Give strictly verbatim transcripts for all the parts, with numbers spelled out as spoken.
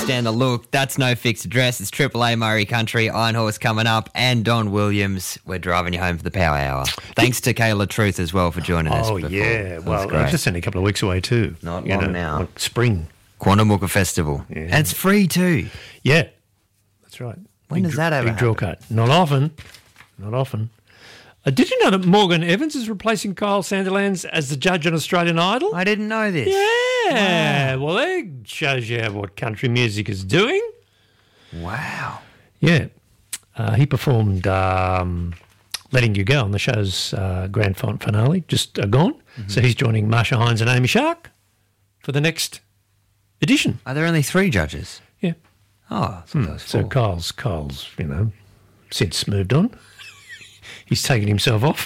understand the look. That's No Fixed Address. It's Triple A Murray Country, Iron Horse coming up, and Don Williams. We're driving you home for the Power Hour. Thanks to Kayla Truth as well for joining us. Oh, before. yeah. Well, it's just only a couple of weeks away too. Not you long know, now. like spring. Quandamooka Festival. Yeah. And it's free too. Yeah, that's right. When big, does that ever Big draw happen? cut. Not often. Not often. Uh, did you know that Morgan Evans is replacing Kyle Sandilands as the judge on Australian Idol? I didn't know this. Yeah. Wow. Well, that shows you what country music is doing. Wow. Yeah. Uh, he performed um, Letting You Go on the show's uh, grand fin- finale, just uh, gone. Mm-hmm. So he's joining Marsha Hines and Amy Shark for the next edition. Are there only three judges? Yeah. Oh, I thought there was So four. Kyle's, Kyle's, you know, since moved on. He's taken himself off.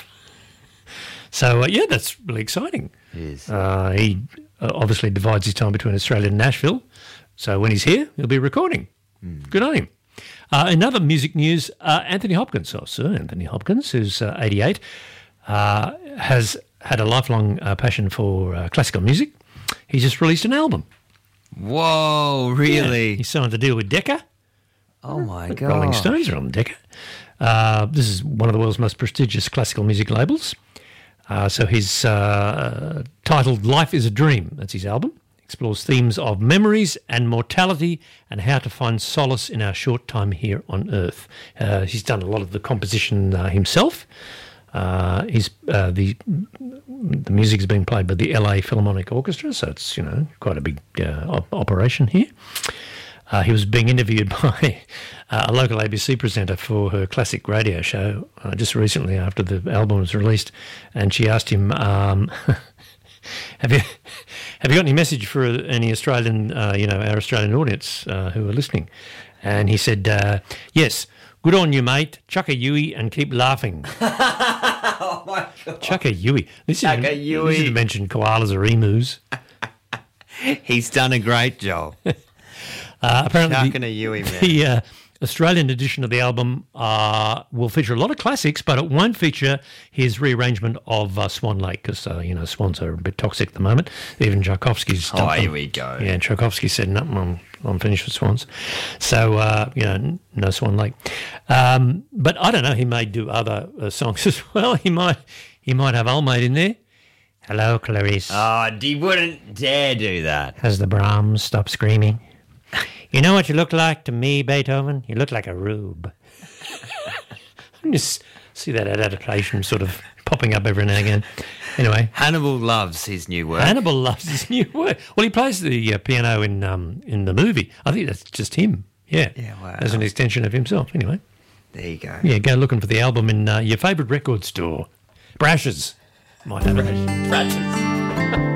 So, uh, yeah, that's really exciting. It is. Uh, he uh, obviously divides his time between Australia and Nashville. So when he's here, he'll be recording. Mm. Good on him. Uh, in other music news, uh, Anthony Hopkins, oh, Sir Anthony Hopkins, who's uh, eighty-eight, uh, has had a lifelong uh, passion for uh, classical music. He's just released an album. Whoa, really? Yeah, he signed a deal with Decca. Oh, my God. Rolling Stones are on Decca. Uh, this is one of the world's most prestigious classical music labels. Uh, so his uh, titled Life is a Dream, that's his album, explores themes of memories and mortality and how to find solace in our short time here on Earth. Uh, he's done a lot of the composition uh, himself. Uh, he's, uh, the the music is being played by the L A Philharmonic Orchestra, so it's, you know, quite a big uh, op- operation here. Uh, he was being interviewed by uh, a local A B C presenter for her classic radio show uh, just recently after the album was released, and she asked him, um, "Have you have you got any message for any Australian, uh, you know, our Australian audience uh, who are listening?" And he said, uh, "Yes, good on you, mate. Chuck a Yui and keep laughing." Oh, my God. Chuck a Yui. This Chuck is a Yui. This is to mention koalas or emus. He's done a great job. Uh, apparently, Chucking the, a Yui, man. the uh, Australian edition of the album uh, will feature a lot of classics, but it won't feature his rearrangement of uh, Swan Lake because, uh, you know, swans are a bit toxic at the moment. Even Tchaikovsky's... Oh, here we go. Yeah, Tchaikovsky said, no, I'm, I'm finished with swans. So, uh, you know, no Swan Lake. Um, but I don't know, he may do other uh, songs as well. He might, he might have Old Mate in there. Hello, Clarice. Oh, he wouldn't dare do that. Has the Brahms stopped screaming? You know what you look like to me, Beethoven? You look like a rube. I just see that adaptation sort of popping up every now and again. Anyway. Hannibal loves his new work. Hannibal loves his new work. Well, he plays the uh, piano in um, in the movie. I think that's just him. Yeah. Yeah, wow. As an extension of himself. Anyway. There you go. Yeah, go looking for the album in uh, your favourite record store. Brashes. Might have it. Brashes.